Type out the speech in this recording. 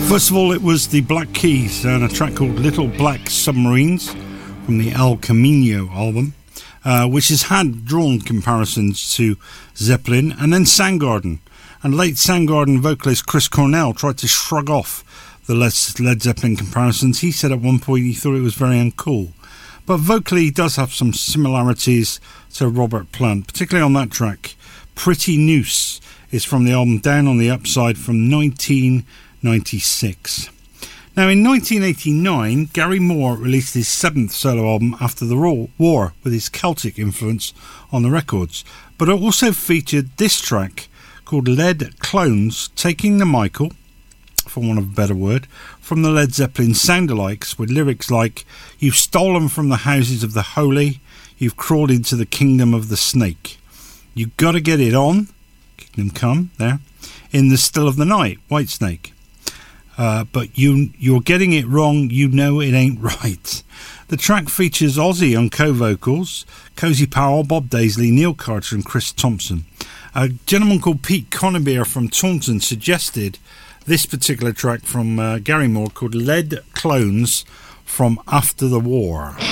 First of all, it was the Black Keys and a track called Little Black Submarines from the El Camino album, which has had drawn comparisons to Zeppelin, and then Soundgarden. And late Soundgarden vocalist Chris Cornell tried to shrug off the Led Zeppelin comparisons. He said at one point he thought it was very uncool. But vocally he does have some similarities to Robert Plant, particularly on that track. Pretty Noose is from the album Down on the Upside from 1996. Now in 1989, Gary Moore released his 7th solo album after the war with his Celtic influence on the records, but it also featured this track called Lead Clones, taking the Michael, for want of a better word, from the Led Zeppelin sound-alikes with lyrics like, "You've stolen from the houses of the holy, you've crawled into the kingdom of the snake. You gotta get it on, Kingdom Come, there, in the still of the night, Whitesnake. But you're getting it wrong, you know it ain't right." The track features Ozzy on co-vocals, Cozy Powell, Bob Daisley, Neil Carter and Chris Thompson. A gentleman called Pete Conybeare from Taunton suggested this particular track from Gary Moore called Lead Clones from After the War.